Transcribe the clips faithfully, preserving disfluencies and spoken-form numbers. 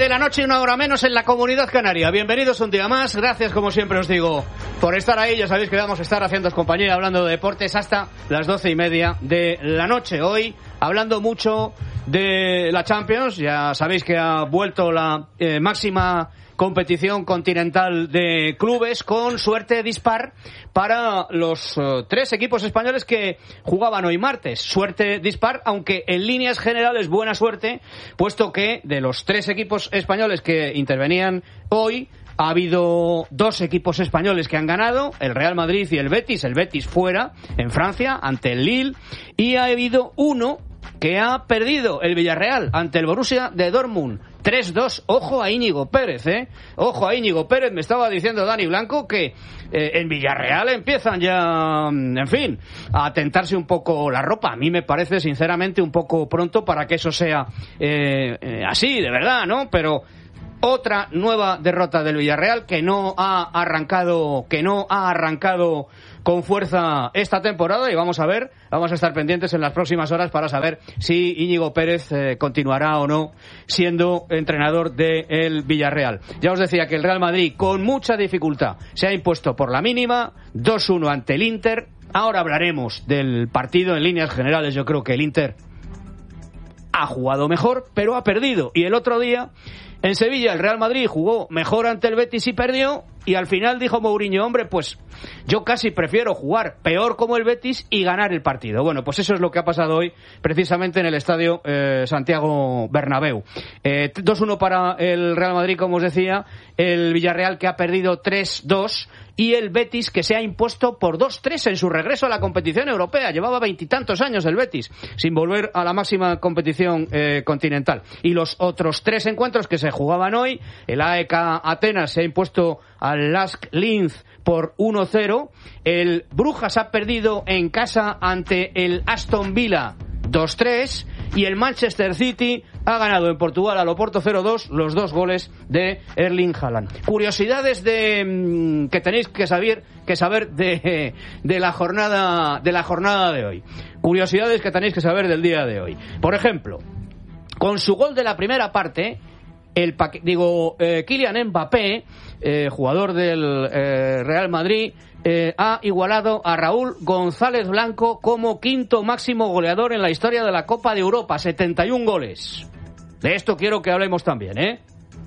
de la noche y una hora menos en la Comunidad Canaria. Bienvenidos un día más. Gracias, como siempre os digo, por estar ahí. Ya sabéis que vamos a estar haciendo compañía hablando de deportes hasta las doce y media de la noche. Hoy hablando mucho de la Champions. Ya sabéis que ha vuelto la eh, máxima competición continental de clubes, con suerte dispar para los uh, tres equipos españoles que jugaban hoy martes. Suerte dispar, aunque en líneas generales buena suerte, puesto que de los tres equipos españoles que intervenían hoy, ha habido dos equipos españoles que han ganado, el Real Madrid y el Betis. El Betis fuera, en Francia, ante el Lille, y ha habido uno que ha perdido, el Villarreal, ante el Borussia de Dortmund. tres dos, ojo a Íñigo Pérez, ¿eh? Ojo a Íñigo Pérez, me estaba diciendo Dani Blanco que eh, en Villarreal empiezan ya, en fin, a tentarse un poco la ropa. A mí me parece, sinceramente, un poco pronto para que eso sea eh, eh, así, de verdad, ¿no? Pero otra nueva derrota del Villarreal que no ha arrancado, que no ha arrancado con fuerza esta temporada, y vamos a ver, vamos a estar pendientes en las próximas horas para saber si Íñigo Pérez eh, continuará o no siendo entrenador del Villarreal. Ya os decía que el Real Madrid, con mucha dificultad, se ha impuesto por la mínima, dos uno ante el Inter. Ahora hablaremos del partido en líneas generales. Yo creo que el Inter ha jugado mejor, pero ha perdido. Y el otro día, en Sevilla, el Real Madrid jugó mejor ante el Betis y perdió, y al final dijo Mourinho, hombre, pues yo casi prefiero jugar peor como el Betis y ganar el partido. Bueno, pues eso es lo que ha pasado hoy, precisamente en el estadio eh, Santiago Bernabéu. Eh, dos uno para el Real Madrid, como os decía, el Villarreal que ha perdido tres dos, y el Betis que se ha impuesto por dos tres en su regreso a la competición europea. Llevaba veintitantos años el Betis sin volver a la máxima competición eh, continental. Y los otros tres encuentros que se jugaban hoy, el A E K Atenas se ha impuesto al Lask Linz por uno cero, el Brujas ha perdido en casa ante el Aston Villa dos tres, y el Manchester City ha ganado en Portugal al Oporto cero dos, los dos goles de Erling Haaland. Curiosidades de mmm, que tenéis que saber que saber de, de la jornada de la jornada de hoy. Curiosidades que tenéis que saber del día de hoy. Por ejemplo, con su gol de la primera parte, el digo eh, Kylian Mbappé, eh, jugador del eh, Real Madrid, eh, ha igualado a Raúl González Blanco como quinto máximo goleador en la historia de la Copa de Europa, setenta y un goles. De esto quiero que hablemos también, ¿eh?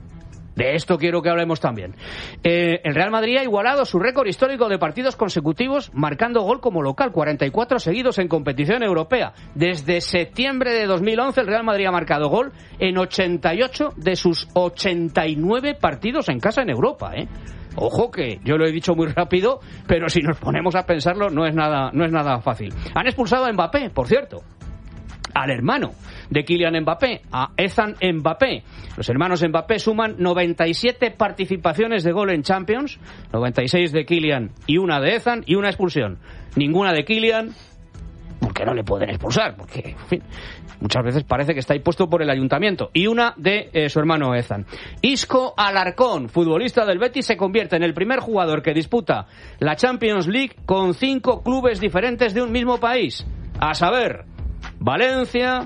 De esto quiero que hablemos también. Eh, el Real Madrid ha igualado su récord histórico de partidos consecutivos marcando gol como local, cuarenta y cuatro seguidos en competición europea. Desde septiembre de dos mil once el Real Madrid ha marcado gol en ochenta y ocho de sus ochenta y nueve partidos en casa en Europa, ¿eh? Ojo que yo lo he dicho muy rápido, pero si nos ponemos a pensarlo no es nada, no es nada fácil. Han expulsado a Mbappé, por cierto, al hermano de Kylian Mbappé, a Ethan Mbappé. Los hermanos Mbappé suman noventa y siete participaciones de gol en Champions, noventa y seis de Kylian y una de Ethan, y una expulsión. Ninguna de Kylian, porque no le pueden expulsar, porque, en fin, muchas veces parece que está impuesto por el ayuntamiento, y una de eh, su hermano Ethan. Isco Alarcón, futbolista del Betis, se convierte en el primer jugador que disputa la Champions League con cinco clubes diferentes de un mismo país, a saber, Valencia,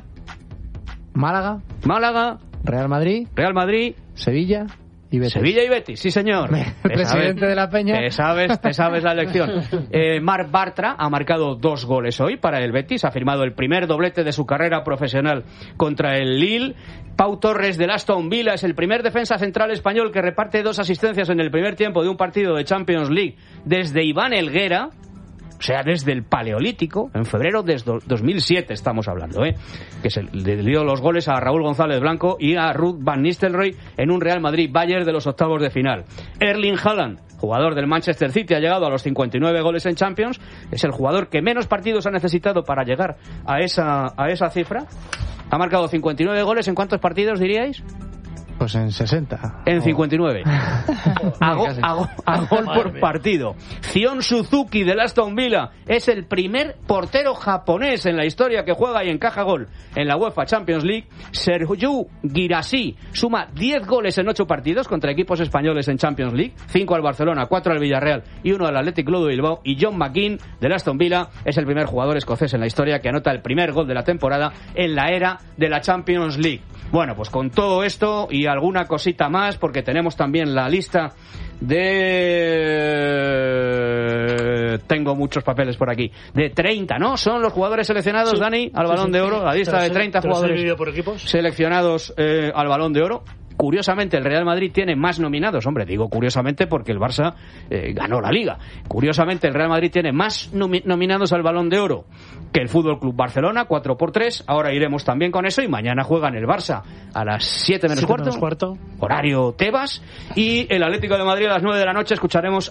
Málaga, Málaga, Real Madrid, Real Madrid, Sevilla y Betis. Sevilla y Betis, sí señor. El presidente sabes, de la Peña. Te sabes, te sabes la elección. Eh, Marc Bartra ha marcado dos goles hoy para el Betis, ha firmado el primer doblete de su carrera profesional contra el Lille. Pau Torres del Aston Villa es el primer defensa central español que reparte dos asistencias en el primer tiempo de un partido de Champions League desde Iván Helguera. O sea, desde el Paleolítico, en febrero de dos mil siete estamos hablando, ¿eh? Que se le dio los goles a Raúl González Blanco y a Ruud van Nistelrooy en un Real Madrid-Bayern de los octavos de final. Erling Haaland, jugador del Manchester City, ha llegado a los cincuenta y nueve goles en Champions. Es el jugador que menos partidos ha necesitado para llegar a esa, a esa cifra. Ha marcado cincuenta y nueve goles. ¿En cuántos partidos diríais? Pues en sesenta. En cincuenta y nueve. a, go, a, go, a gol por partido. Zion Suzuki del Aston Villa es el primer portero japonés en la historia que juega y encaja gol en la UEFA Champions League. Sergio Guirassy suma diez goles en ocho partidos contra equipos españoles en Champions League, cinco al Barcelona, cuatro al Villarreal y uno al Athletic Club de Bilbao. Y John McGinn del Aston Villa es el primer jugador escocés en la historia que anota el primer gol de la temporada en la era de la Champions League. Bueno, pues con todo esto y alguna cosita más, porque tenemos también la lista de... Tengo muchos papeles por aquí. De treinta, ¿no? Son los jugadores seleccionados, sí, Dani, al Balón sí, sí, de Oro. La lista de treinta jugadores por equipos seleccionados eh, al Balón de Oro. Curiosamente, el Real Madrid tiene más nominados. Hombre, digo curiosamente porque el Barça eh, ganó la Liga. Curiosamente, el Real Madrid tiene más nomi- nominados al Balón de Oro que el Fútbol Club Barcelona, cuatro por tres. Ahora iremos también con eso y mañana juegan el Barça a las siete menos cuarto, cuarto, horario Tebas, y el Atlético de Madrid a las nueve de la noche. Escucharemos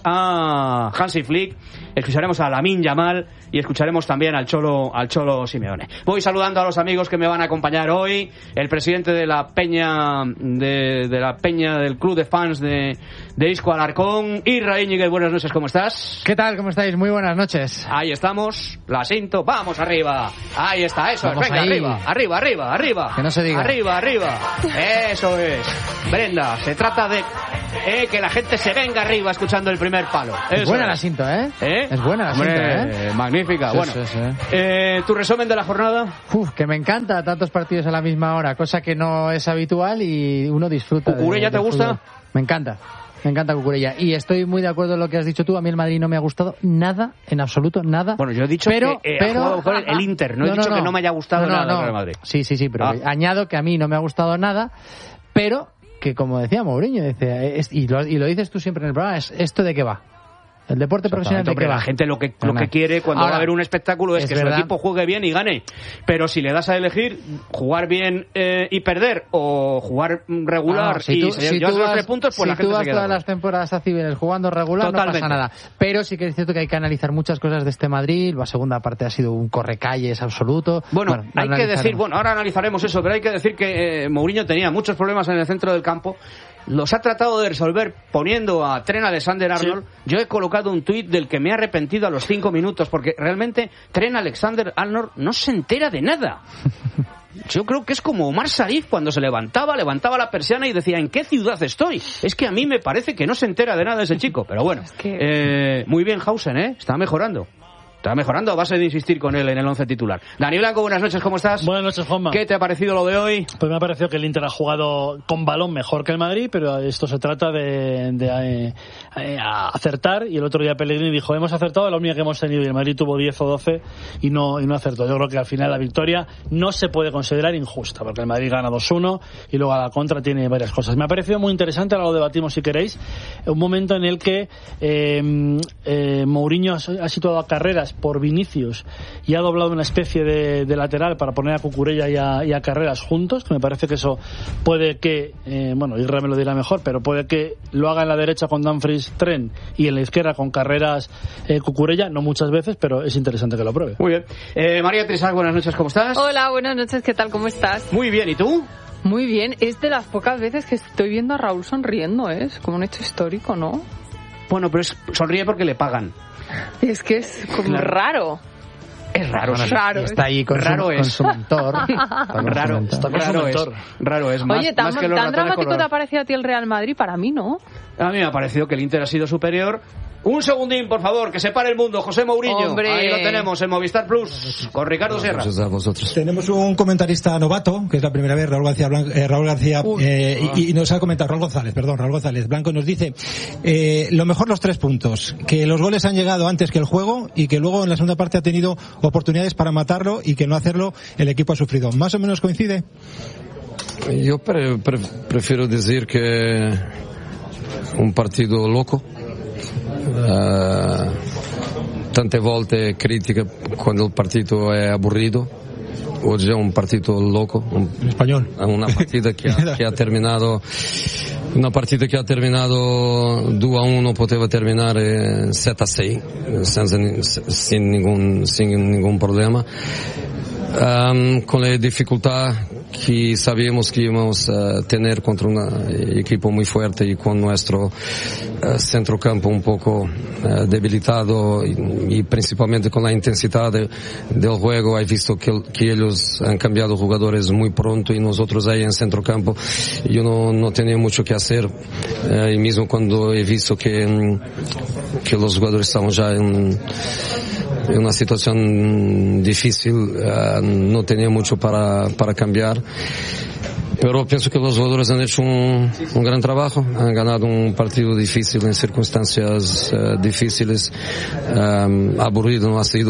a Hansi Flick, escucharemos a Lamine Yamal y escucharemos también al Cholo, al Cholo Simeone. Voy saludando a los amigos que me van a acompañar hoy. El presidente de la Peña de, de la Peña del Club de Fans de, de Isco Alarcón, Isra Íñiguez, buenas noches, ¿cómo estás? ¿Qué tal? ¿Cómo estáis? Muy buenas noches. Ahí estamos, la cinto, vamos arriba. Ahí está, eso vamos es, venga, ahí. arriba, arriba, arriba, arriba. Que no se diga. Arriba, arriba. Eso es. Brenda, se trata de eh, que la gente se venga arriba escuchando el primer palo. Eso es buena es. la cinta, ¿eh? ¿Eh? Es buena la Hombre, cinta, ¿eh? Magnífica. Sí, bueno, sí, sí. Eh, ¿tu resumen de la jornada? Uf, que me encanta tantos partidos a la misma hora, cosa que no es habitual y uno disfruta. ¿Cucurella te gusta? Fútbol. Me encanta. Me encanta Cucurella. Y estoy muy de acuerdo en lo que has dicho tú. A mí el Madrid no me ha gustado nada, en absoluto, nada. Bueno, yo he dicho pero, que eh, pero, ha jugado el Inter. No, no he dicho no, no. que no me haya gustado no, no, nada no. el Real Madrid. Sí, sí, sí, pero ah. añado que a mí no me ha gustado nada, pero que como decía Mourinho, dice, es, y, lo, y lo dices tú siempre en el programa, es ¿esto de qué va? El deporte profesional de hombre, qué va. La gente lo que, lo que quiere cuando Ahora, va a haber un espectáculo es, es que verdad. Su equipo juegue bien y gane. Pero si le das a elegir jugar bien eh, y perder o jugar regular ah, si y tú, se si llevas los tres puntos, pues si la gente tú vas se queda todas bien. Las temporadas a Cibeles jugando regular Totalmente. No pasa nada. Pero sí que es cierto que hay que analizar muchas cosas de este Madrid. La segunda parte ha sido un correcalles absoluto. Bueno, bueno hay que decir, bueno, ahora analizaremos eso, pero hay que decir que eh, Mourinho tenía muchos problemas en el centro del campo. Los ha tratado de resolver poniendo a Trent Alexander-Arnold. Sí. Yo he colocado un tuit del que me he arrepentido a los cinco minutos, porque realmente Trent Alexander-Arnold no se entera de nada. Yo creo que es como Omar Sharif cuando se levantaba, levantaba la persiana y decía, ¿en qué ciudad estoy? Es que a mí me parece que no se entera de nada ese chico. Pero bueno, es que... eh, muy bien Hausen, ¿eh? Está mejorando. Está mejorando a base de insistir con él en el once titular. Dani Blanco, buenas noches, ¿cómo estás? Buenas noches, Juanma. ¿Qué te ha parecido lo de hoy? Pues me ha parecido que el Inter ha jugado con balón mejor que el Madrid, pero esto se trata de, de eh, eh, acertar, y el otro día Pellegrini dijo, hemos acertado la única que hemos tenido, y el Madrid tuvo diez o doce y no, y no acertó. Yo creo que al final la victoria no se puede considerar injusta, porque el Madrid gana dos uno y luego a la contra tiene varias cosas. Me ha parecido muy interesante, ahora lo debatimos si queréis, un momento en el que eh, eh, Mourinho ha situado a Carreras por Vinicius y ha doblado una especie de, de lateral para poner a Cucurella y a, y a Carreras juntos, que me parece que eso puede que, eh, bueno, Irra me lo dirá mejor, pero puede que lo haga en la derecha con Dumfries, Trent, y en la izquierda con Carreras, eh, Cucurella, no muchas veces, pero es interesante que lo pruebe. Muy bien. Eh, María Trisac, buenas noches, ¿cómo estás? Hola, buenas noches, ¿qué tal? ¿Cómo estás? Muy bien, ¿y tú? Muy bien, es de las pocas veces que estoy viendo a Raúl sonriendo, ¿eh? Es como un hecho histórico, ¿no? Bueno, pero es, sonríe porque le pagan. Es que es como claro. raro. Es raro, bueno, sí. raro. Está ahí con, raro su, es. con su mentor. Raro, está con raro su mentor. Es. Raro es. Más, Oye, tan, más que los tan dramático color. te ha parecido a ti el Real Madrid, para mí, ¿no? A mí me ha parecido que el Inter ha sido superior. Un segundín, por favor, que se pare el mundo. José Mourinho. Hombre. Ahí lo tenemos en Movistar Plus con Ricardo Sierra. Tenemos un comentarista novato, que es la primera vez, Raúl García, Blanco, eh, Raúl García eh, y, y nos ha comentado, Raúl González, perdón, Raúl González Blanco nos dice, eh, lo mejor los tres puntos, que los goles han llegado antes que el juego y que luego en la segunda parte ha tenido oportunidades para matarlo y que no hacerlo el equipo ha sufrido. ¿Más o menos coincide? Yo pre, pre, prefiero decir que un partido loco. Uh, tante volte critica quando il partito è aburrido. Oggi è un partito loco, un, español. Una partita che ha, che ha terminato una partita che ha terminato due a uno, poteva terminare sette a sei senza sin ningún sin ningún problema. Um, con le difficoltà que sabíamos que íbamos a tener contra un equipo muy fuerte y con nuestro uh, centrocampo un poco uh, debilitado y, y principalmente con la intensidad de, del juego. He visto que, que ellos han cambiado jugadores muy pronto y nosotros ahí en centrocampo yo no, no tenía mucho que hacer uh, y mismo cuando he visto que, que los jugadores estaban ya en en una situación difícil, uh, no tenía mucho para, para cambiar. pero pienso que los jugadores han hecho un, un gran trabajo, han ganado un partido difícil en circunstancias uh, difíciles, um, aburrido no ha sido.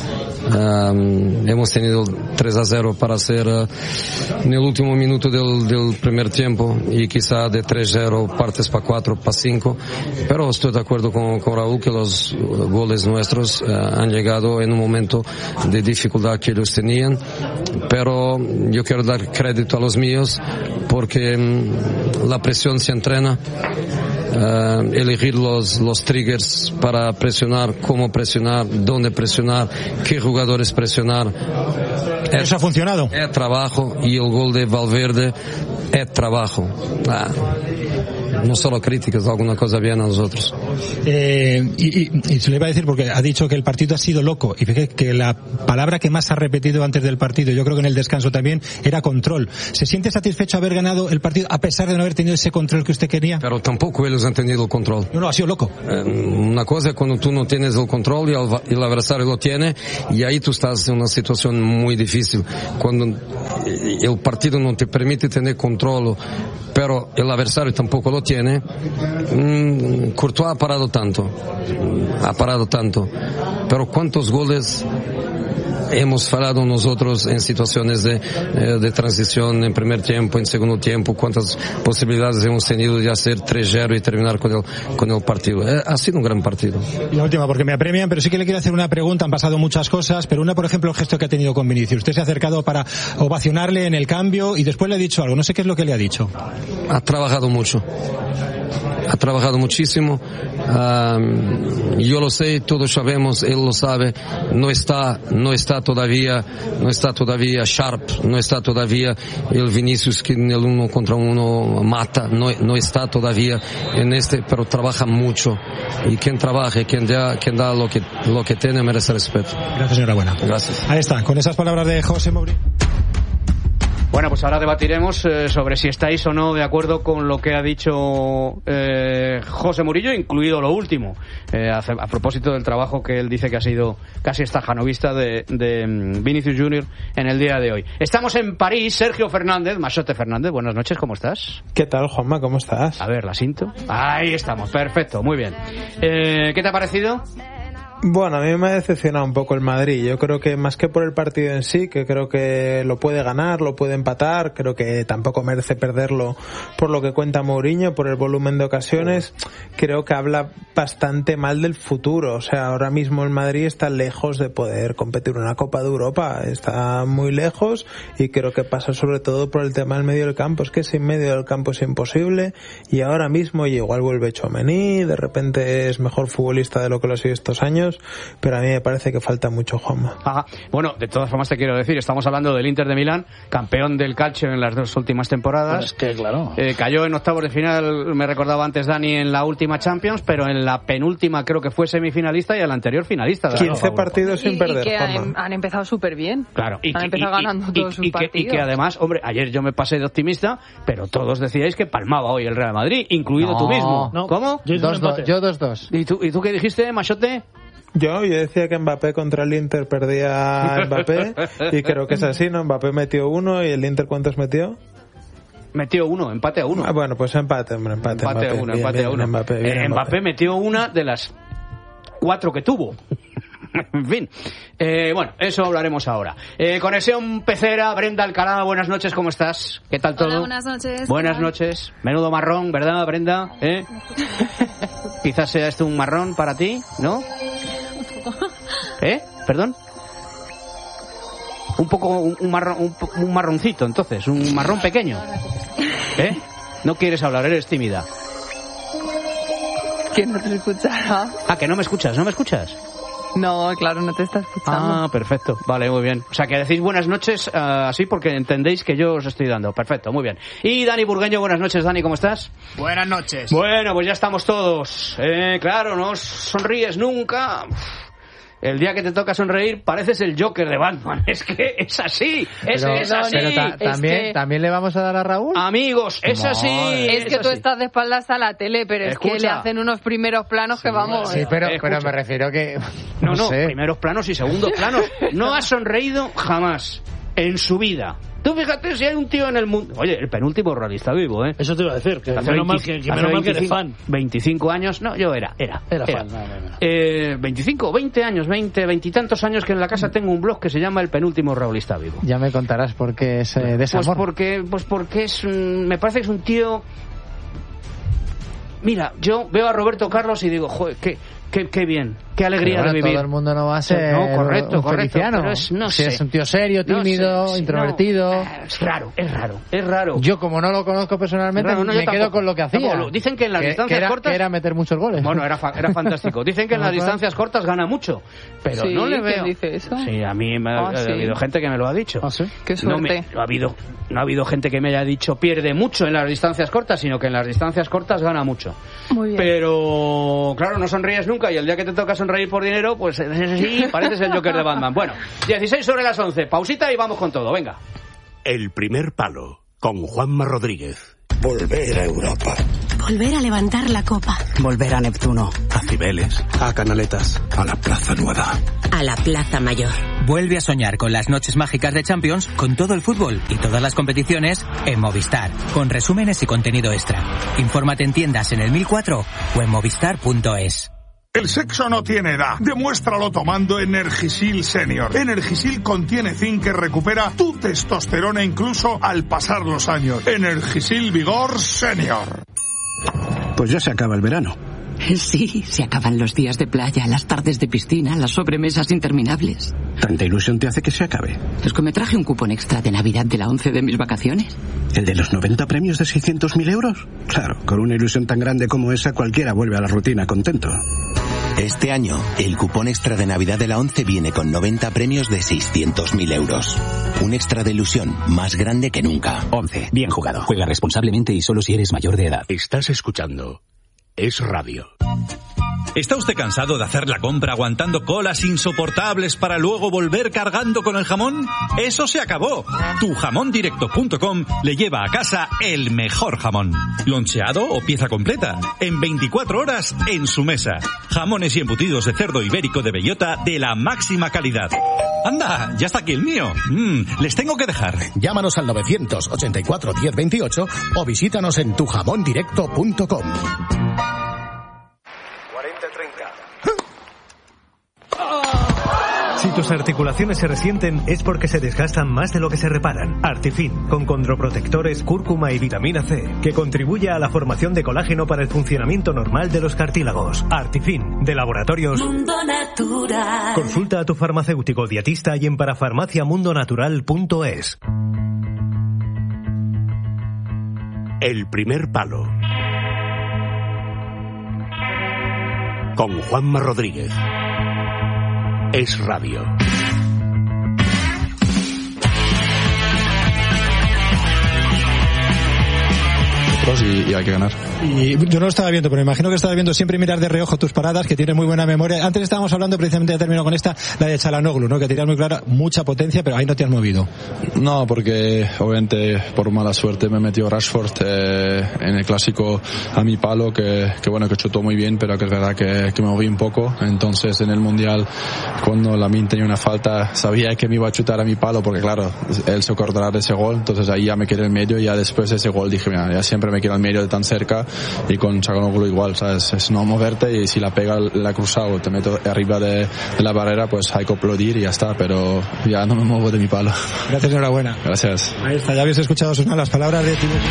Um, hemos tenido tres a cero para hacer uh, en el último minuto del, del primer tiempo y quizá de tres a cero partes para cuatro, para cinco, pero estoy de acuerdo con, con Raúl que los goles nuestros uh, han llegado en un momento de dificultad que ellos tenían, pero yo quiero dar crédito a los míos porque um, la presión se entrena. Uh, elegir los, los triggers para presionar, cómo presionar, dónde presionar, qué jugadores presionar. Es, Eso ha funcionado. Es trabajo y el gol de Valverde es trabajo. Ah, no solo críticas, alguna cosa bien a nosotros. Eh, y, y, y se le iba a decir porque ha dicho que el partido ha sido loco y fíjate que la palabra que más ha repetido antes del partido, yo creo que en el descanso también, era control. ¿Se siente satisfecho haber ganado el partido a pesar de no haber tenido ese control que usted quería? Pero tampoco ellos han tenido el control. No, no, ha sido loco. Eh, una cosa es cuando tú no tienes el control y el, el adversario lo tiene, y ahí tú estás en una situación muy difícil. Cuando el partido no te permite tener control, pero el adversario tampoco lo tiene. mm, Courtois ha parado tanto, ha parado tanto, pero ¿cuántos goles hemos fallado nosotros en situaciones de, eh, de transición en primer tiempo, en segundo tiempo? ¿Cuántas posibilidades hemos tenido de hacer tres a cero y terminar con el, con el partido? Eh, ha sido un gran partido. Y la última, porque me apremian, pero sí que le quiero hacer una pregunta. Han pasado muchas cosas, pero una, por ejemplo, el gesto que ha tenido con Vinicius. Usted se ha acercado para ovacionarle en el cambio y después le ha dicho algo. No sé qué es lo que le ha dicho. Ha trabajado mucho. Ha trabajado muchísimo. Um, yo lo sé, todos sabemos, él lo sabe. No está, no está todavía, no está todavía sharp, no está todavía el Vinicius que en el uno contra uno mata, no, no está todavía en este, pero trabaja mucho. Y quien trabaja, quien da, quien da lo que, lo que tiene merece respeto. Gracias, enhorabuena. Gracias. Ahí está, con esas palabras de José Mourinho. Bueno, pues ahora debatiremos eh, sobre si estáis o no de acuerdo con lo que ha dicho eh, José Mourinho, incluido lo último, eh, a, a propósito del trabajo que él dice que ha sido casi estajanovista de, de Vinicius Junior en el día de hoy. Estamos en París, Sergio Fernández, Machote Fernández, buenas noches, ¿cómo estás? ¿Qué tal, Juanma? ¿Cómo estás? A ver, la cinto. Ahí estamos, perfecto, muy bien. Eh, ¿Qué te ha parecido? Bueno, a mí me ha decepcionado un poco el Madrid. Yo creo que más que por el partido en sí, que creo que lo puede ganar, lo puede empatar, creo que tampoco merece perderlo por lo que cuenta Mourinho, por el volumen de ocasiones. Creo que habla bastante mal del futuro. O sea, ahora mismo el Madrid está lejos de poder competir en una Copa de Europa. Está muy lejos y creo que pasa sobre todo por el tema del medio del campo. Es que sin medio del campo es imposible y ahora mismo y igual vuelve Tchouaméni, de repente es mejor futbolista de lo que lo ha sido estos años, pero a mí me parece que falta mucho, Juanma. Ajá. Bueno, de todas formas te quiero decir, estamos hablando del Inter de Milán, campeón del calcio en las dos últimas temporadas. Pues es que, claro. Eh, cayó en octavos de final, me recordaba antes Dani, en la última Champions, pero en la penúltima creo que fue semifinalista y en la anterior finalista. quince partidos sin perder, y que Juanma. han, han empezado súper bien. Claro. Y han que, empezado y, ganando y, todos y, sus y partidos. Que, y que además, hombre, ayer yo me pasé de optimista, pero todos decíais que palmaba hoy el Real Madrid, incluido No, tú mismo. no. ¿Cómo? Yo dos, dos, yo dos dos. ¿Y tú, ¿Y tú qué dijiste, Machote? Yo, yo decía que Mbappé contra el Inter perdía a Mbappé y creo que es así, ¿no? Mbappé metió uno y el Inter ¿cuántos metió? Metió uno, empate a uno. Ah, bueno, pues empate, hombre, empate. Empate a Mbappé. uno, Bien, empate bien, a uno. Mbappé, bien, Eh, Mbappé Mbappé. metió una de las cuatro que tuvo. En fin, eh, bueno, eso hablaremos ahora. Eh, conexión Pecera, Brenda Alcalá, buenas noches, ¿cómo estás? ¿Qué tal todo? Hola, buenas noches. Buenas noches. Menudo marrón, ¿verdad, Brenda? ¿Eh? Quizás sea esto un marrón para ti, ¿no? ¿Eh? ¿Perdón? Un poco, un, un marrón, un, un marroncito, entonces, un marrón pequeño. ¿Eh? No quieres hablar, eres tímida. Que no te escuchará. Ah, que no me escuchas, ¿no me escuchas? No, claro, no te está escuchando. Ah, perfecto. Vale, muy bien. O sea, que decís buenas noches uh, así porque entendéis que yo os estoy dando. Perfecto, muy bien. Y Dani Burgueño, buenas noches, Dani, ¿cómo estás? Buenas noches. Bueno, pues ya estamos todos. Eh, claro, no sonríes nunca. El día que te toca sonreír pareces el Joker de Batman. Es que es así. Es, Pero, es así. pero ta- Es también, que- también le vamos a dar a Raúl. Amigos, es No, así. Es que tú así. estás de espaldas a la tele, pero es que Escucha. le hacen unos primeros planos que vamos. Sí, pero, Escucha. pero me refiero que... No, no, sé. primeros planos y segundos planos. No ha sonreído jamás en su vida. Tú fíjate si hay un tío en el mundo... Oye, el penúltimo realista vivo, ¿eh? Eso te iba a decir, que Hace menos veinte, mal que, que, menos mal que eres fan. veinticinco años, no, yo era, era. Era, era. fan, no, no, no. Eh, veinticinco, veinte años, veinte, veintitantos años que en la casa tengo un blog que se llama El penúltimo realista vivo. Ya me contarás por qué es eh, desamor. Pues porque, pues porque es un, me parece que es un tío... Mira, yo veo a Roberto Carlos y digo, joder, qué, qué, qué bien, qué alegría bueno, de vivir. Todo el mundo no va a ser no, correcto, un correcto, feliciano. pero es, no si sé. es un tío serio, tímido, No sé, introvertido. No, es raro, es raro, es raro. Yo, como no lo conozco personalmente, Raro, no, me yo quedo tampoco, con lo que hacía. tampoco. Dicen que en las que, distancias que era, cortas... que era meter muchos goles. Bueno, era, fa- era fantástico. Dicen que en las distancias cortas gana mucho, pero Sí, no le ¿quién veo. dice eso? Sí, a mí me ha, Ah, sí. ha habido gente que me lo ha dicho. ¿Ah, sí? Qué No, me- suerte. no ha habido no ha habido gente que me haya dicho pierde mucho en las distancias cortas, sino que en las distancias cortas gana mucho. Muy bien. Pero claro, no sonríes nunca y el día que te toca sonreír por dinero, pues ese sí, pareces el Joker de Batman. Bueno, dieciséis sobre las once, pausita y vamos con todo, venga. El primer palo, con Juanma Rodríguez. Volver a Europa. Volver a levantar la copa. Volver a Neptuno. A Cibeles. A Canaletas. A la Plaza Nueva. A la Plaza Mayor. Vuelve a soñar con las noches mágicas de Champions, con todo el fútbol y todas las competiciones en Movistar, con resúmenes y contenido extra. Infórmate en tiendas en el mil cuatro o en movistar punto es. El sexo no tiene edad. Demuéstralo tomando Energisil Senior. Energisil contiene zinc que recupera tu testosterona incluso al pasar los años. Energisil Vigor Senior. Pues ya se acaba el verano. Sí, se acaban los días de playa, las tardes de piscina, las sobremesas interminables. ¿Tanta ilusión te hace que se acabe? Es que me traje un cupón extra de Navidad de la once de mis vacaciones. ¿El de los noventa premios de seiscientos mil euros? Claro, con una ilusión tan grande como esa cualquiera vuelve a la rutina contento. Este año, el cupón extra de Navidad de la once viene con noventa premios de seiscientos mil euros. Un extra de ilusión más grande que nunca. once. Bien jugado. Juega responsablemente y solo si eres mayor de edad. Estás escuchando Es Radio. ¿Está usted cansado de hacer la compra aguantando colas insoportables para luego volver cargando con el jamón? ¡Eso se acabó! tu jamón directo punto com le lleva a casa el mejor jamón. Loncheado o pieza completa. En veinticuatro horas en su mesa. Jamones y embutidos de cerdo ibérico de bellota de la máxima calidad. ¡Anda! ¡Ya está aquí el mío! Mm, les tengo que dejar. Llámanos al novecientos ochenta y cuatro diez veintiocho o visítanos en tu jamón directo punto com. Si tus articulaciones se resienten es porque se desgastan más de lo que se reparan. Artifin, con condroprotectores, cúrcuma y vitamina C, que contribuye a la formación de colágeno para el funcionamiento normal de los cartílagos. Artifin, de Laboratorios Mundo Natural. Consulta a tu farmacéutico dietista y en parafarmaciamundonatural punto es. El primer palo, con Juanma Rodríguez. Es Radio. Y, y hay que ganar. Y yo no lo estaba viendo, pero me imagino que estaba viendo siempre mirar de reojo tus paradas, que tienes muy buena memoria. Antes estábamos hablando, precisamente ya termino con esta, la de Çalhanoğlu, ¿no? Que tenías muy clara, mucha potencia, pero ahí no te has movido. No, porque obviamente por mala suerte me metió Rashford eh, en el clásico a mi palo, que, que bueno, que chutó muy bien, pero que es verdad que, que me moví un poco. Entonces en el Mundial, cuando Lamine tenía una falta, sabía que me iba a chutar a mi palo, porque claro, él se acordará de ese gol, entonces ahí ya me quedé en medio y ya después de ese gol dije, mira, ya siempre me quedo en medio de tan cerca, y con Çalhanoğlu igual, ¿sabes? Es no moverte, y si la pega la cruzado, te meto arriba de, de la barrera, pues hay que aplaudir y ya está, pero ya no me muevo de mi palo. Gracias, enhorabuena. Gracias. Ahí está, ya habéis escuchado Susana, las palabras de Tino.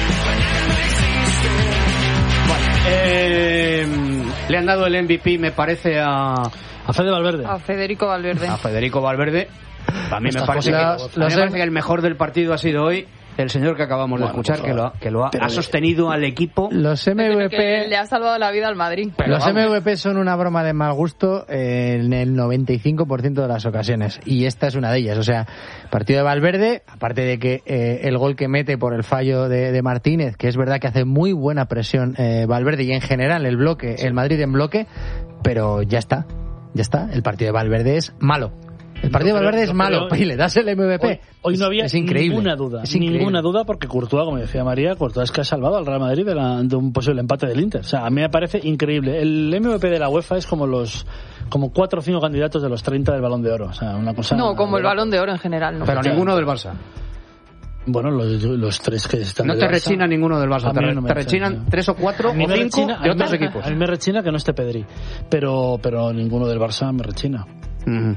Eh, le han dado el M V P, me parece, a... A Fede Valverde. A Federico Valverde. A Federico Valverde. A mí me Estas parece, que, cosas, a mí me parece que el mejor del partido ha sido hoy el señor que acabamos de Bueno, escuchar, por que lo, favor. ha, que lo ha, Pero ha sostenido al equipo. Los M V Que P... le ha salvado la vida al Madrid. Los M V P son una broma de mal gusto eh, en el noventa y cinco por ciento de las ocasiones, y esta es una de ellas. O sea, partido de Valverde, aparte de que eh, el gol que mete por el fallo de, de Martínez, que es verdad que hace muy buena presión eh, Valverde, y en general el bloque, el Madrid en bloque, pero ya está, ya está. El partido de Valverde es malo. El partido No, de Valverde pero- es no, malo, pero- y le das el M V P. Hoy, hoy no había es, es increíble. ninguna duda, Es increíble. ninguna duda, porque Courtois, como decía María, Courtois es que ha salvado al Real Madrid de, la- de un posible empate del Inter. O sea, a mí me parece increíble. El M V P de la UEFA es como los como cuatro o cinco candidatos de los treinta del Balón de Oro. O sea, una cosa. No, como el Balón de Oro en general, ¿no? Pero ninguno del Barça. Bueno, los, los tres que están No te rechina ninguno del Barça, te, no te rechinan tres o cuatro o cinco rechina, de otros me, equipos. A mí me rechina que no esté Pedri, pero, pero ninguno del Barça me rechina. Uh-huh.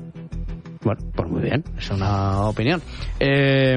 Bueno, pues muy bien, es una opinión. Eh,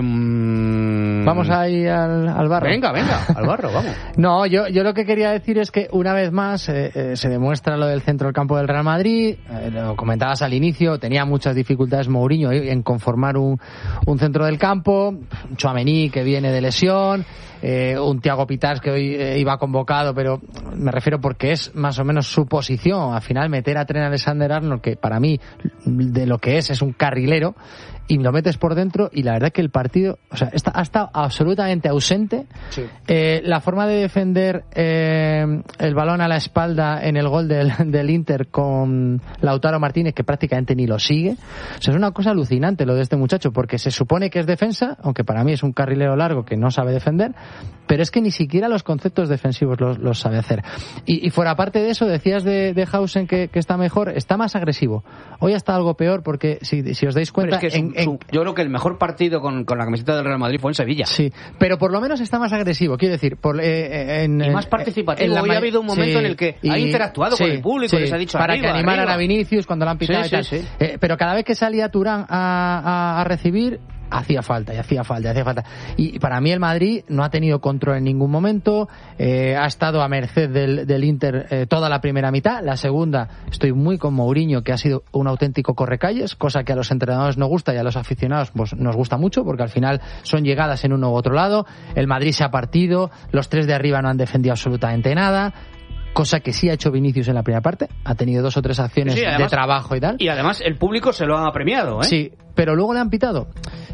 mmm... Vamos ahí al, al barro. Venga, venga, al barro, vamos. No, yo, yo lo que quería decir es que una vez más eh, eh, se demuestra lo del centro del campo del Real Madrid. Eh, lo comentabas al inicio, tenía muchas dificultades Mourinho en conformar un, un centro del campo. Tchouaméni, que viene de lesión. Eh, un Thiago Pitars que hoy eh, iba convocado, pero me refiero porque es más o menos su posición. Al final meter a Trent Alexander-Arnold, que para mí de lo que es es un carrilero, y lo metes por dentro, y la verdad que el partido, o sea, está, ha estado absolutamente ausente. Sí. Eh, la forma de defender eh, el balón a la espalda en el gol del, del Inter con Lautaro Martínez, que prácticamente ni lo sigue. O sea, es una cosa alucinante lo de este muchacho, porque se supone que es defensa, aunque para mí es un carrilero largo que no sabe defender, pero es que ni siquiera los conceptos defensivos los, los sabe hacer. Y, y fuera parte de eso, decías de, de Hausen que, que está mejor, está más agresivo. Hoy está algo peor, porque si, si os dais cuenta... Es que en, en, yo creo que el mejor partido con, con la camiseta del Real Madrid fue en Sevilla. Sí, pero por lo menos está más agresivo, quiero decir. Por, eh, en, y más participativo. Hoy ha habido un momento sí, en el que y, ha interactuado sí, con el público, sí, les ha dicho para arriba, que animaran arriba. a Vinicius cuando la han pitado sí, y tal. Sí, sí. Eh, pero cada vez que salía Turán a, a, a recibir, hacía falta y hacía falta y hacía falta. Y para mí el Madrid no ha tenido control en ningún momento, eh, ha estado a merced del, del Inter eh, toda la primera mitad. La segunda, estoy muy con Mourinho, que ha sido un auténtico correcalles, cosa que a los entrenadores nos gusta y a los aficionados pues nos gusta mucho, porque al final son llegadas en uno u otro lado. El Madrid se ha partido, los tres de arriba no han defendido absolutamente nada, cosa que sí ha hecho Vinicius en la primera parte, ha tenido dos o tres acciones sí, además, de trabajo y tal. Y además el público se lo ha premiado, ¿eh? Sí, pero luego le han pitado.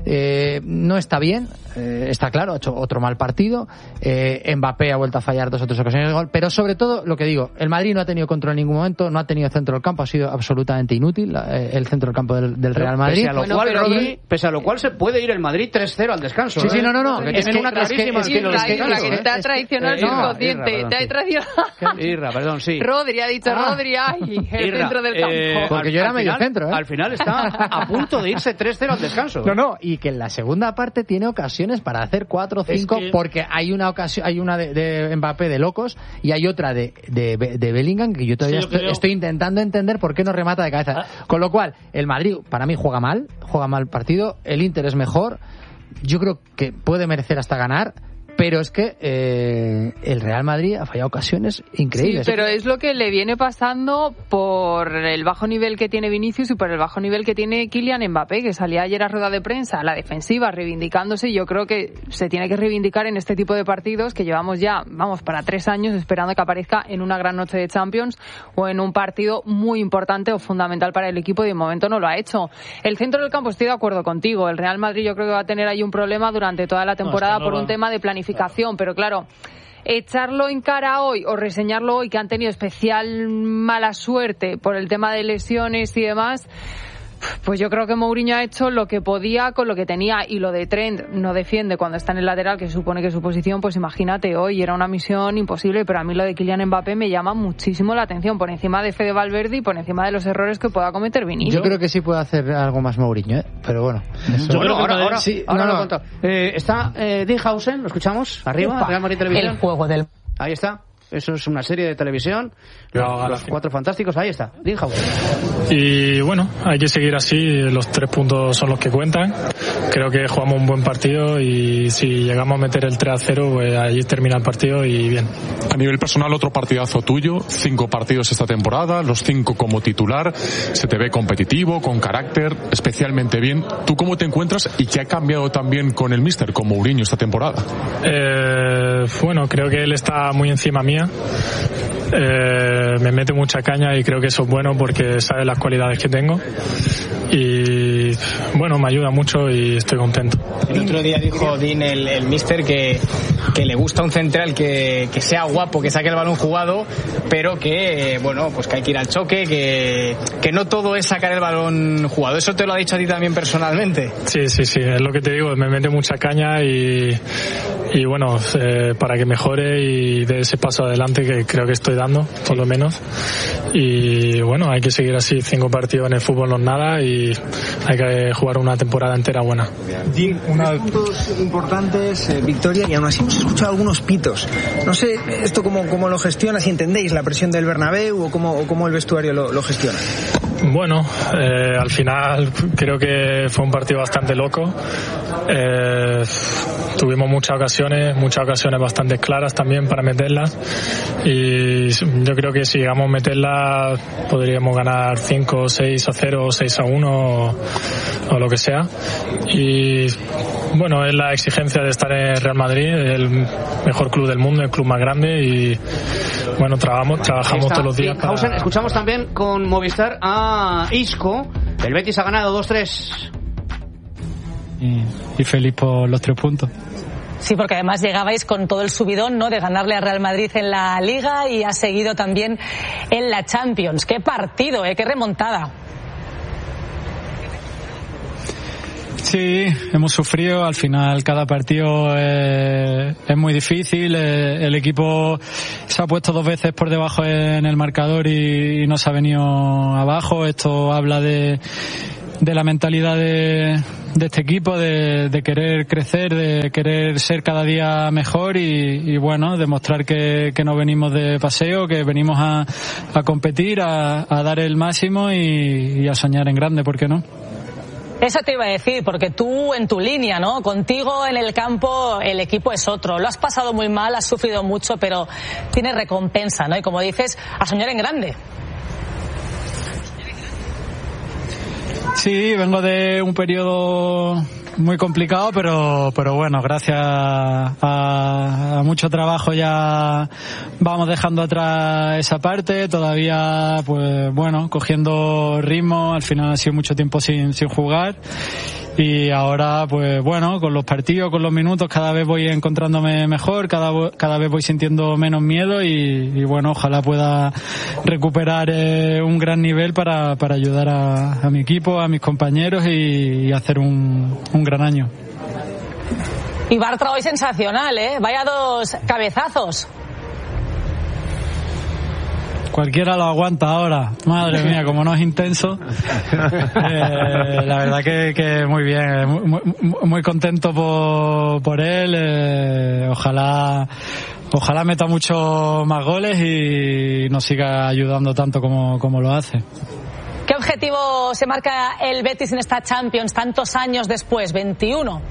Eh, no está bien, eh, está claro, ha hecho otro mal partido. Eh, Mbappé ha vuelto a fallar dos o tres ocasiones de gol, pero sobre todo, lo que digo, el Madrid no ha tenido control en ningún momento, no ha tenido centro del campo, ha sido absolutamente inútil eh, el centro del campo del, del Real Madrid. Pese a lo, bueno, cual, Rodri, y... pese a lo cual se puede ir el Madrid tres cero al descanso. Sí, ¿eh? sí, no, no, no. Es que, una clarísima. Es que, es que, es que, que te ha traicionado el subconsciente. Te ha traicionado. Irra, perdón, sí. Rodri ha dicho ah. Rodri, ay, el Irra, centro del campo. Eh, Porque yo era medio final, centro, ¿eh? Al final está a punto de irse tres cero al descanso. No, no, y que en la segunda parte tiene ocasiones para hacer cuatro o cinco, es que... porque hay una ocasión, hay una de, de Mbappé de locos y hay otra de, de, de Bellingham que yo todavía sí, estoy, creo... estoy intentando entender por qué no remata de cabeza. Ah. Con lo cual, el Madrid para mí juega mal, juega mal partido, el Inter es mejor, yo creo que puede merecer hasta ganar. Pero es que eh, el Real Madrid ha fallado ocasiones increíbles. Sí, pero es lo que le viene pasando por el bajo nivel que tiene Vinicius y por el bajo nivel que tiene Kylian Mbappé, que salía ayer a rueda de prensa a la defensiva reivindicándose. Yo creo que se tiene que reivindicar en este tipo de partidos que llevamos ya, vamos, para tres años esperando que aparezca en una gran noche de Champions o en un partido muy importante o fundamental para el equipo, y de momento no lo ha hecho. El centro del campo, estoy de acuerdo contigo. El Real Madrid yo creo que va a tener ahí un problema durante toda la temporada no, no por va. un tema de planificación. Pero claro, echarlo en cara hoy o reseñarlo hoy, que han tenido especial mala suerte por el tema de lesiones y demás, pues yo creo que Mourinho ha hecho lo que podía con lo que tenía. Y lo de Trent, no defiende cuando está en el lateral, que se supone que es su posición, pues imagínate, hoy era una misión imposible. Pero a mí lo de Kylian Mbappé me llama muchísimo la atención, por encima de Fede Valverde y por encima de los errores que pueda cometer Vinicius. Yo creo que sí puede hacer algo más Mourinho, ¿eh? Pero bueno, eso... yo creo que ahora, ahora, sí, ahora no, lo no. Eh, está eh, Dean Hausen, lo escuchamos arriba, Real Madrid Televisión. El juego del... Ahí está. Eso es una serie de televisión. Los, los cuatro fantásticos, ahí está. Dean Hausen. Y bueno, hay que seguir así. Los tres puntos son los que cuentan. Creo que jugamos un buen partido y si llegamos a meter el tres a cero, pues ahí termina el partido y bien. A nivel personal, otro partidazo tuyo. Cinco partidos esta temporada, los cinco como titular. Se te ve competitivo, con carácter, especialmente bien. ¿Tú cómo te encuentras y qué ha cambiado también con el míster, con Mourinho esta temporada? Eh, bueno, creo que él está muy encima mía. Eh, me mete mucha caña y creo que eso es bueno porque sabe las cualidades que tengo y bueno, me ayuda mucho y estoy contento. El otro día dijo Dean, el, el míster, que, que le gusta un central que, que sea guapo, que saque el balón jugado, pero que bueno, pues que hay que ir al choque, que, que no todo es sacar el balón jugado. ¿Eso te lo ha dicho a ti también personalmente? Sí, sí, sí, es lo que te digo, me mete mucha caña y, y bueno, eh, para que mejore y dé ese paso adelante que creo que estoy dando, por lo menos. Y bueno, hay que seguir así, cinco partidos en el fútbol no es nada y hay que jugar una temporada entera buena. Jim, unos puntos importantes, eh, victoria, y aún así hemos escuchado algunos pitos. No sé esto cómo, cómo lo gestiona, si entendéis la presión del Bernabéu o cómo, o cómo el vestuario lo, lo gestiona. Bueno, eh, al final creo que fue un partido bastante loco. Eh, tuvimos muchas ocasiones, muchas ocasiones bastante claras también para meterlas, y yo creo que si llegamos a meterlas podríamos ganar cinco, seis a cero, seis a uno o, o lo que sea. Y bueno, es la exigencia de estar en Real Madrid, el mejor club del mundo, el club más grande, y bueno, trabajamos, trabajamos todos los días para... Hausen, escuchamos también con Movistar a Isco. El Betis ha ganado dos tres. Y, y feliz por los tres puntos. Sí, porque además llegabais con todo el subidón, ¿no?, de ganarle a Real Madrid en la Liga, y ha seguido también en la Champions. ¡Qué partido, eh! ¡Qué remontada! Sí, hemos sufrido. Al final cada partido eh, es muy difícil. Eh, el equipo se ha puesto dos veces por debajo en el marcador y, y no se ha venido abajo. Esto habla de, de la mentalidad de, de este equipo, de, de querer crecer, de querer ser cada día mejor y, y bueno, demostrar que, que no venimos de paseo, que venimos a, a competir, a, a dar el máximo y, y a soñar en grande, ¿por qué no? Eso te iba a decir, porque tú en tu línea, ¿no? Contigo en el campo el equipo es otro. Lo has pasado muy mal, has sufrido mucho, pero tiene recompensa, ¿no? Y como dices, a soñar en grande. Sí, vengo de un periodo muy complicado, pero pero bueno, gracias a, a mucho trabajo ya vamos dejando atrás esa parte. Todavía, pues bueno, cogiendo ritmo. Al final ha sido mucho tiempo sin sin jugar. Y ahora, pues bueno, con los partidos, con los minutos, cada vez voy encontrándome mejor, cada, cada vez voy sintiendo menos miedo y, y bueno, ojalá pueda recuperar eh, un gran nivel para, para ayudar a, a mi equipo, a mis compañeros y, y hacer un, un gran año. Y Bartra hoy sensacional, ¿eh? Vaya dos cabezazos. Cualquiera lo aguanta ahora. Madre mía, como no es intenso. Eh, la verdad que, que muy bien, muy, muy contento por, por él. Eh, ojalá, ojalá meta muchos más goles y nos siga ayudando tanto como, como lo hace. ¿Qué objetivo se marca el Betis en esta Champions tantos años después? veintiuno.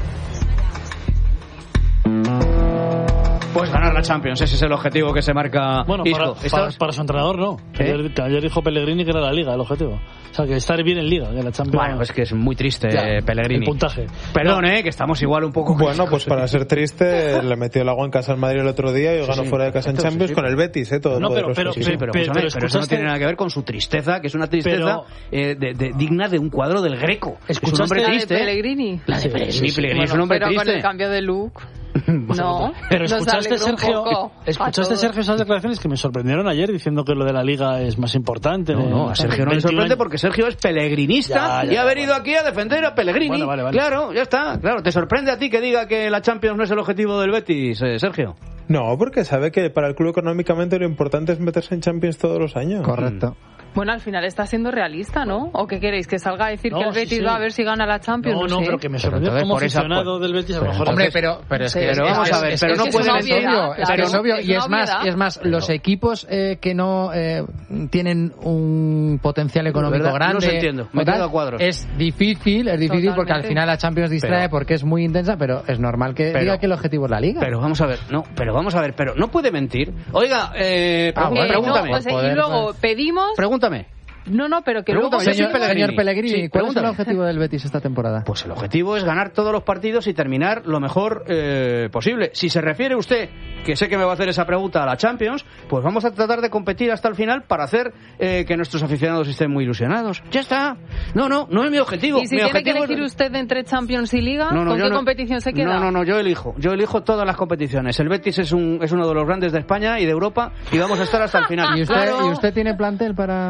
Pues ganar la Champions, ese es el objetivo que se marca. Bueno, Isco. para, para, para su entrenador no. ¿Eh? Ayer, ayer dijo Pellegrini que era la Liga el objetivo. O sea, que estar bien en Liga, que la Champions. Bueno, es que es muy triste, ya, Pellegrini. El puntaje. Perdón, no. eh, que estamos igual un poco. Bueno, pues para ser triste, le metió el agua en casa al Madrid el otro día y sí, ganó sí, fuera de casa en Champions sí, sí, con el Betis, ¿eh? Todo no, pero, pero, sí, sí, pero, pero, pero, pero eso no tiene nada que ver con su tristeza, que es una tristeza pero, eh, de, de, digna de un cuadro del Greco. Es un hombre la triste. De Pellegrini? La de Pellegrini, Pellegrini bueno, es un hombre pero triste. Con el cambio de look. No, pero escuchaste, Sergio, escuchaste Sergio esas declaraciones que me sorprendieron ayer diciendo que lo de la Liga es más importante. No, no, a Sergio no le sorprende porque Sergio es pellegrinista ya, ya, y ha venido aquí a defender a Pellegrini. Bueno, vale, vale. Claro, ya está. Claro, ¿te sorprende a ti que diga que la Champions no es el objetivo del Betis, eh, Sergio? No, porque sabe que para el club económicamente lo importante es meterse en Champions todos los años. Correcto. Bueno, al final está siendo realista, ¿no? ¿O qué queréis? ¿Que salga a decir no, que el Betis sí, sí. va a ver si gana la Champions? No, no, no sé. pero que me sorprendió como aficionado del Betis. A lo mejor hombre, pero, pero es que... Pero vamos a ver, pero no puede ser obvio. Pero es obvio. Y es más, y es más, los equipos eh, que no eh, tienen un potencial económico grande... No se entiendo, me quedo a cuadros. Es difícil, es difícil porque al final la Champions distrae pero, porque es muy intensa, pero es normal que pero, diga que el objetivo es la Liga. Pero vamos a ver, no, pero vamos a ver, pero no puede mentir. Oiga, eh, ah, bueno, pregúntame. No, pues, y luego pedimos... Pregúntame. No, no, pero que luego... Señor Pellegrini, señor Pellegrini sí, ¿cuál es el objetivo del Betis esta temporada? Pues el objetivo es ganar todos los partidos y terminar lo mejor eh, posible. Si se refiere usted, que sé que me va a hacer esa pregunta, a la Champions, pues vamos a tratar de competir hasta el final para hacer eh, que nuestros aficionados estén muy ilusionados. Ya está. No, no, no es mi objetivo. ¿Y si mi tiene objetivo que elegir es... usted entre Champions y Liga? No, no, ¿Con qué no, competición se queda? No, no, no, yo elijo. Yo elijo todas las competiciones. El Betis es, un, es uno de los grandes de España y de Europa y vamos a estar hasta el final. ¿Y usted, claro. ¿y usted tiene plantel para...?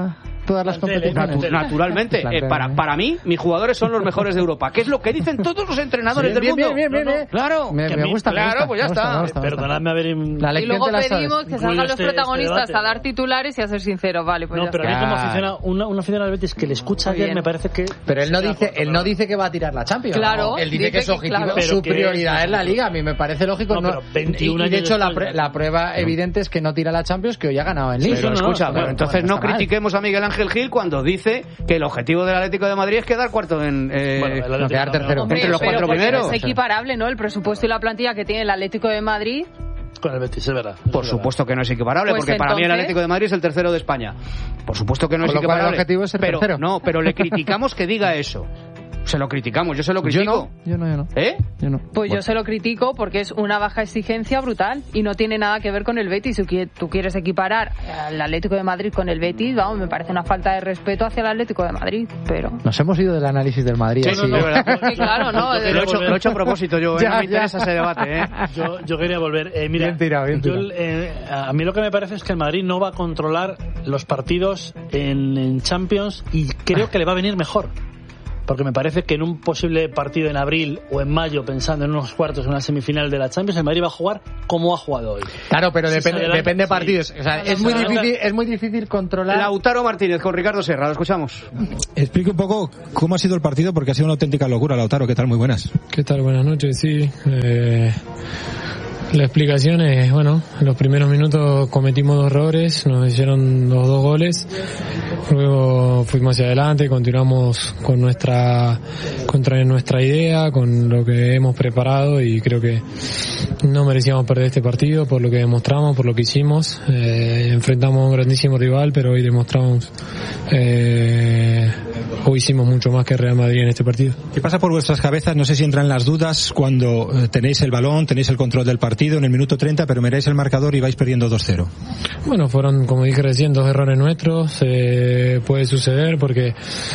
todas las competiciones. Natu- naturalmente. Eh, para, para mí, mis jugadores son los mejores de Europa, que es lo que dicen todos los entrenadores Sí, del bien, mundo. bien, bien, No, no, bien. claro. Me, Que me a mí- gusta, me claro, gusta, pues ya me gusta, está. me gusta, me gusta. Perdonadme haber... La Y lección luego te la sabes. pedimos que salgan Incluido los este- este protagonistas debate. a dar titulares y a ser sinceros. Vale, pues No, ya pero a mí está. como Ya. aficionado, una, una aficionado del Betis que le escucha Muy ayer bien. me parece que... Pero él no Sí, dice, acuerdo, él no dice que va a tirar la Champions. Claro, ¿no? Él dice, dice que su que objetivo, claro. su Pero que prioridad es- es la Liga. A mí me parece lógico. No, No, pero veintiún y, y de años hecho la, después, pre- ya. la prueba evidente es que no tira la Champions, que hoy ha ganado en Liga. Pero no, no, escucha, está pero mal. entonces Bueno, no está mal. critiquemos a Miguel Ángel Gil cuando dice que el objetivo del Atlético de Madrid es quedar cuarto en... eh, Bueno, el Atlético no, quedar no, tercero. Hombre, entre los pero cuatro porque primeros. Es equiparable, ¿no? El presupuesto y la plantilla que tiene el Atlético de Madrid. Con el Betis, es verdad. es Por verdad. supuesto que no es equiparable, Pues porque para mí el entonces- Atlético de Madrid es el tercero de España. Por supuesto que no Con es lo cual el equiparable. objetivo es ser pero, tercero. No, pero le criticamos que diga eso. Se lo criticamos, yo se lo Yo critico. no, yo no, yo no. ¿Eh? Yo no. Pues yo se lo critico porque es una baja exigencia brutal y no tiene nada que ver con el Betis. Si qui- tú quieres equiparar al Atlético de Madrid con el Betis, vamos, me parece una falta de respeto hacia el Atlético de Madrid, pero... Nos hemos ido del análisis del Madrid. Sí, así. no, no, de verdad. Sí, claro, ¿no? Yo Lo quería he, hecho, volver- lo he hecho a propósito, yo. eh, Ya, no me ya. interesa ese debate, ¿eh? Yo, yo quería volver. Eh, mira, Bien tirado, bien yo, tirado. eh, a mí lo que me parece es que el Madrid no va a controlar los partidos en, en Champions y creo que le va a venir mejor. Porque me parece que en un posible partido en abril o en mayo, pensando en unos cuartos, en una semifinal de la Champions, el Madrid va a jugar como ha jugado hoy. Claro, pero Si se depende, adelanta, depende de sí. partidos. O sea, No, es no, muy se adelanta. difícil, es muy difícil controlar. Lautaro Martínez con Ricardo Serra, lo escuchamos. Explique un poco cómo ha sido el partido, porque ha sido una auténtica locura, Lautaro. ¿Qué tal? Muy buenas. ¿Qué tal? Buenas noches, sí. Eh, la explicación es, bueno, en los primeros minutos cometimos dos errores, nos hicieron los dos goles, luego fuimos hacia adelante, continuamos con nuestra, contra nuestra idea, con lo que hemos preparado y creo que no merecíamos perder este partido por lo que demostramos, por lo que hicimos. Eh, enfrentamos a un grandísimo rival, pero hoy demostramos, eh, hoy hicimos mucho más que Real Madrid en este partido. ¿Qué pasa por vuestras cabezas? No sé si entran las dudas cuando eh, tenéis el balón, tenéis el control del partido en el minuto treinta, pero miráis el marcador y vais perdiendo dos cero. Bueno, fueron, como dije recién, dos errores nuestros. Eh, puede suceder porque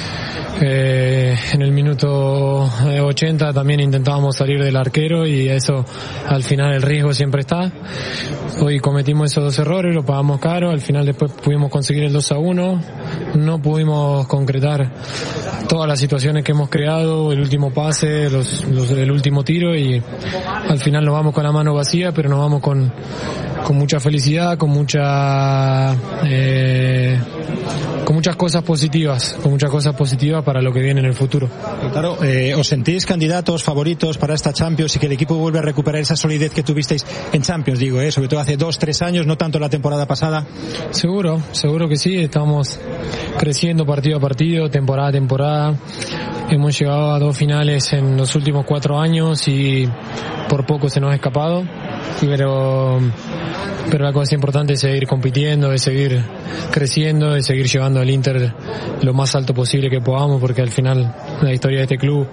eh, en el minuto ochenta también intentábamos salir del arquero y eso, al final el riesgo siempre está. Hoy cometimos esos dos errores, lo pagamos caro. Al final después pudimos conseguir el dos a uno. No pudimos concretar todas las situaciones que hemos creado, el último pase, los, los, el último tiro y al final nos vamos con la mano vacía, pero nos vamos con, con mucha felicidad, con mucha eh, con muchas cosas positivas, con muchas cosas positivas para lo que viene en el futuro. Claro, eh, ¿os sentís candidatos, favoritos para esta Champions y que el equipo vuelve a recuperar esa solidez que tuvisteis en Champions, digo, eh, sobre todo hace dos, tres años, no tanto la temporada pasada? Seguro, seguro que sí, estamos creciendo partido a partido, temporada a temporada. Hemos llegado a dos finales en los últimos cuatro años y por poco se nos ha escapado, pero pero la cosa importante es seguir compitiendo, de seguir creciendo, de seguir llevando al Inter lo más alto posible que podamos, porque al final la historia de este club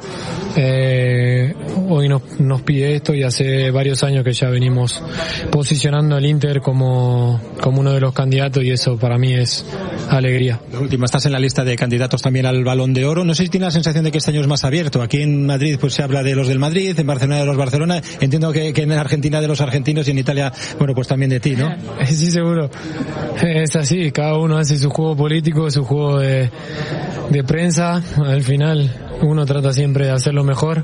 eh, hoy nos, nos pide esto y hace varios años que ya venimos posicionando al Inter como, como uno de los candidatos y eso para mí es alegría. La última, estás en la lista de candidatos también al Balón de Oro. No sé si tienes la sensación de que este año es más abierto. Aquí en Madrid pues se habla de los del Madrid, en Barcelona de los Barcelona. Entiendo que, que en Argentina de los argentinos y en Italia, bueno, pues también de ti, ¿no? Sí, seguro. Es así, cada uno hace su juego político, su juego de, de prensa. Al final uno trata siempre de hacerlo mejor.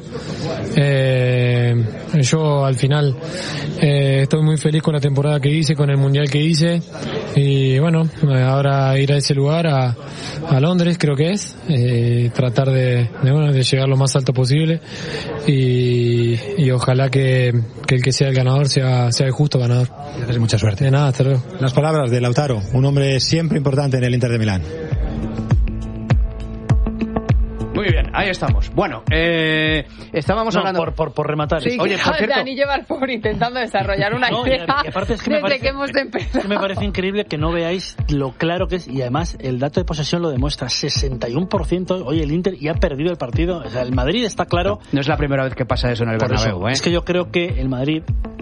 Eh, yo al final eh, estoy muy feliz con la temporada que hice, con el mundial que hice y bueno, ahora ir a ese lugar, a, a Londres creo que es, eh, tratar de, de, bueno, de llegar lo más alto posible y, y ojalá que, que el que sea el ganador sea, sea el justo ganador. Gracias, mucha suerte. De nada, hasta luego. Las palabras de Lautaro, un hombre siempre importante en el Inter de Milán. Muy bien, ahí estamos. Bueno, eh, estábamos No, hablando... por, por, por rematar. Sí, Oye, por cierto... Dani lleva al pobre intentando desarrollar una No, y idea aparte es que me desde parece- que hemos empezado. Es que me parece increíble que no veáis lo claro que es y además el dato de posesión lo demuestra, sesenta y uno por ciento hoy el Inter y ha perdido el partido. O sea, el Madrid está claro. No es la primera vez que pasa eso en el Por Bernabéu, eso, ¿eh? es que yo creo que el Madrid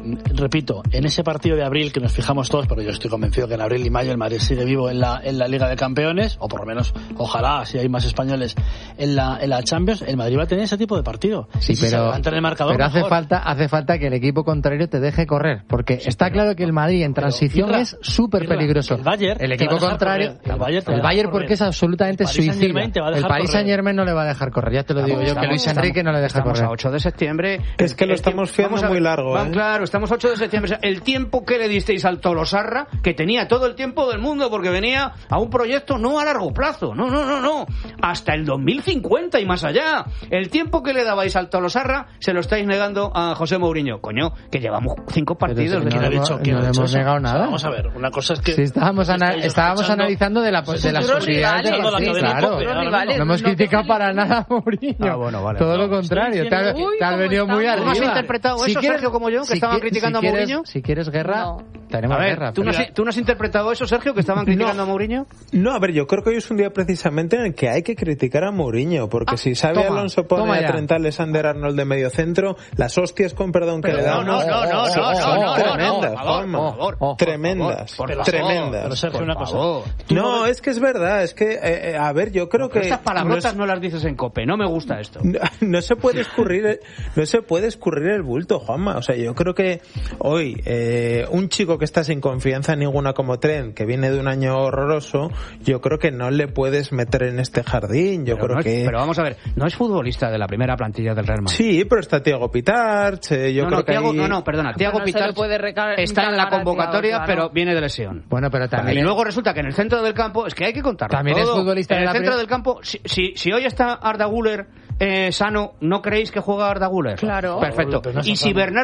repito, en ese partido de abril que nos fijamos todos, porque yo estoy convencido que en abril y mayo el Madrid sigue vivo en la, en la Liga de Campeones, o por lo menos, ojalá, si hay más españoles en la, en la Champions, el Madrid va a tener ese tipo de partido. Sí, y si pero, se el marcador, pero hace mejor. falta, hace falta que el equipo contrario te deje correr, porque sí, está claro que el Madrid en transición Irra, es súper peligroso. El Bayern, el equipo contrario, el Bayern, el Bayern porque es absolutamente suicida. El Paris Saint-Germain no le va a dejar correr, ya te lo digo yo, que Luis Enrique no le deja correr. Estamos a ocho de septiembre. Es que lo estamos fiando muy largo, ¿eh? Claro, estamos a ocho de septiembre. El tiempo que le disteis al Tolosarra, que tenía todo el tiempo del mundo, porque venía a un proyecto no a largo plazo, no, no, no, no, hasta el dos mil cincuenta y más allá. El tiempo que le dabais al Tolosarra se lo estáis negando a José Mourinho. Coño, que llevamos cinco partidos. Si de no, que no, dicho, no, no le hemos eso? negado nada. O sea, vamos a ver, una cosa es que... Sí, estábamos, ana estábamos analizando de la, de las posibilidades de la, sí, claro. Rivales, no hemos no criticado para nada a Mourinho. Ah, bueno, vale. Todo lo contrario. Te has, te has venido muy arriba. ¿Tú no has interpretado si eso, quieres, Sergio, como yo, que si estaban qui criticando si a quieres, Mourinho? Si quieres guerra, no. tenemos a ver, guerra. ¿tú no, has, ¿tú no has interpretado eso, Sergio, que estaban criticando no, a Mourinho? No, a ver, yo creo que hoy es un día precisamente en el que hay que criticar a Mourinho, porque ah, si Xabi toma, Alonso pone a Trent Alexander-Arnold de medio centro, las hostias con perdón que pero le dan no, no, no, no, no, no, tremendas, Juanma, tremendas, tremendas. Pero Sergio, una cosa. No, es que es verdad, es que, eh, a ver, yo creo que... Estas palabrotas no las dices en COPE, no me gusta esto. No, no se puede escurrir, no se puede escurrir el bulto, Juanma. O sea, yo creo que hoy eh, un chico que está sin confianza ninguna como Trent, que viene de un año horroroso, yo creo que no le puedes meter en este jardín. Yo pero creo no es, que. Pero vamos a ver, no es futbolista de la primera plantilla del Real Madrid. Sí, pero está Thiago Pitarch. Eh, yo no, creo no, que Thiago, ahí... no, no, perdona. Thiago no Pitarch está en la convocatoria, Thiago, claro. Pero viene de lesión. Bueno, pero también. Y luego resulta que en el centro del campo es que hay que contarlo. También todo. es futbolista en de el la centro primera... del campo. Si, si, si hoy está Arda Güler eh, sano, ¿no creéis que juega Arda Güler? Claro. Perfecto. Y si Bernardo